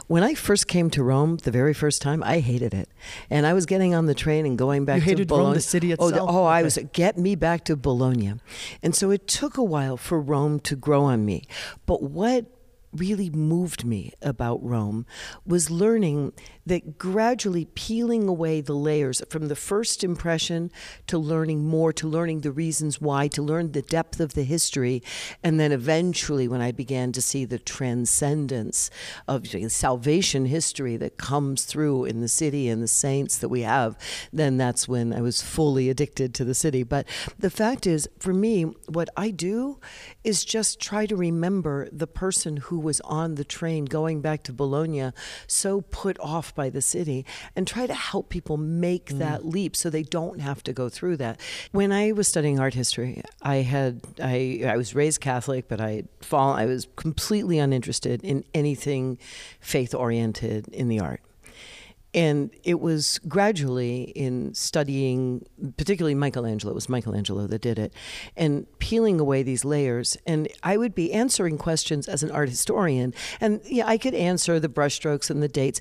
When I first came to Rome the very first time, I hated it. And I was getting on the train and going back to Bologna. You hated Rome, the city itself? I was, get me back to Bologna. And so it took a while for Rome to grow on me. But what really moved me about Rome was learning that gradually peeling away the layers from the first impression to learning more, to learning the reasons why, to learn the depth of the history. And then eventually when I began to see the transcendence of salvation history that comes through in the city and the saints that we have, then that's when I was fully addicted to the city. But the fact is, for me, what I do is just try to remember the person who was on the train going back to Bologna, so put off by the city, and try to help people make that leap so they don't have to go through that. When I was studying art history, I was raised Catholic, but I was completely uninterested in anything faith-oriented in the art. And it was gradually in studying, particularly Michelangelo, it was Michelangelo that did it, and peeling away these layers. And I would be answering questions as an art historian. And yeah, I could answer the brushstrokes and the dates,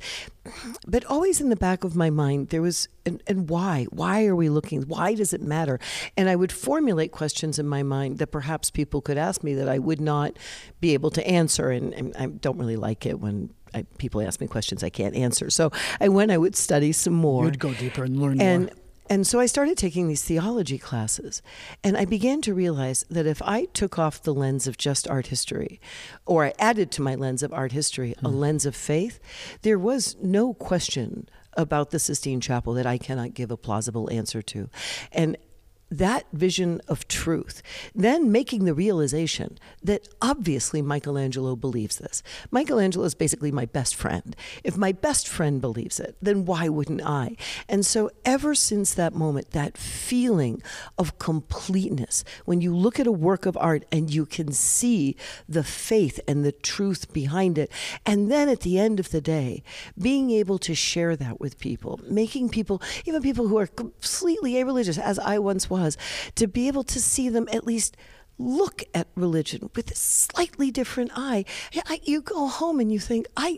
but always in the back of my mind, there was, and why? Why are we looking? Why does it matter? And I would formulate questions in my mind that perhaps people could ask me that I would not be able to answer. And I don't really like it when people ask me questions I can't answer. So I would study some more. You'd go deeper and learn more. And so I started taking these theology classes, and I began to realize that if I took off the lens of just art history, or I added to my lens of art history a lens of faith, there was no question about the Sistine Chapel that I cannot give a plausible answer to. And that vision of truth, then making the realization that obviously Michelangelo believes this. Michelangelo is basically my best friend. If my best friend believes it, then why wouldn't I? And so ever since that moment, that feeling of completeness, when you look at a work of art and you can see the faith and the truth behind it, and then at the end of the day, being able to share that with people, making people, even people who are completely irreligious, as I once was, to be able to see them at least look at religion with a slightly different eye. You go home and you think, I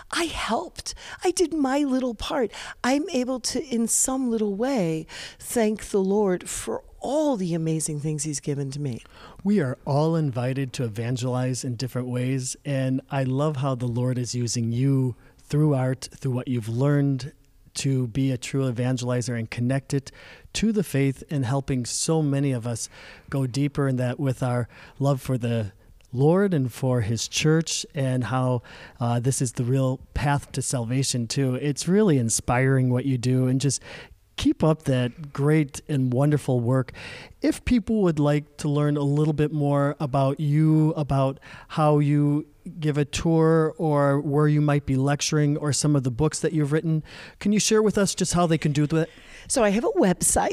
helped. I did my little part. I'm able to, in some little way, thank the Lord for all the amazing things He's given to me. We are all invited to evangelize in different ways, and I love how the Lord is using you through art, through what you've learned, to be a true evangelizer and connect it to the faith, and helping so many of us go deeper in that with our love for the Lord and for His church, and how this is the real path to salvation too. It's really inspiring what you do, and just keep up that great and wonderful work. If people would like to learn a little bit more about you, about how you give a tour, or where you might be lecturing, or some of the books that you've written, can you share with us just how they can do that? So I have a website,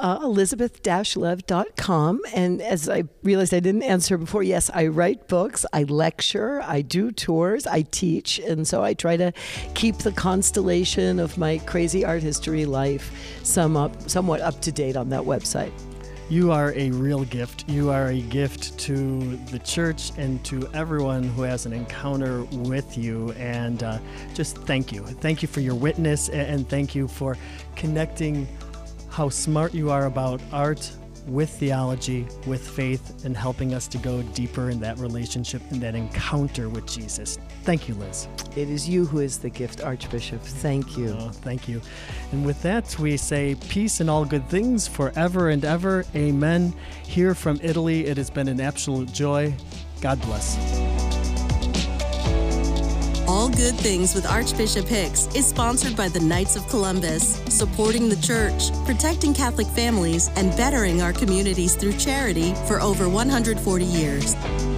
elizabeth-lev.com. And as I realized I didn't answer before, yes, I write books, I lecture, I do tours, I teach. And so I try to keep the constellation of my crazy art history life somewhat up to date on that website. You are a real gift. You are a gift to the church and to everyone who has an encounter with you. And just thank you. Thank you for your witness, and thank you for connecting how smart you are about art with theology, with faith, and helping us to go deeper in that relationship and that encounter with Jesus. Thank you, Liz. It is you who is the gift, Archbishop. Thank you. Oh, thank you. And with that, we say peace and all good things forever and ever. Amen. Here from Italy, it has been an absolute joy. God bless. All Good Things with Archbishop Hicks is sponsored by the Knights of Columbus, supporting the church, protecting Catholic families, and bettering our communities through charity for over 140 years.